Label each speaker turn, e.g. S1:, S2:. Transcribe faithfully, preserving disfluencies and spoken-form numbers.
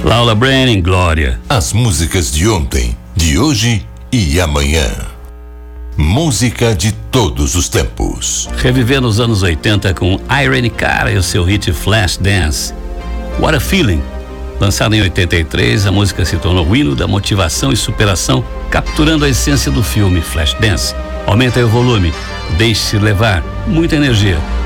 S1: Laura Bryan em Glória.
S2: As músicas de ontem, de hoje e amanhã. Música de todos os tempos.
S1: Revivendo os anos oitenta com Irene Cara e o seu hit Flashdance. What a Feeling. Lançada em oitenta e três, a música se tornou o hino da motivação e superação, capturando a essência do filme Flashdance. Aumenta aí o volume, deixe-se levar, muita energia.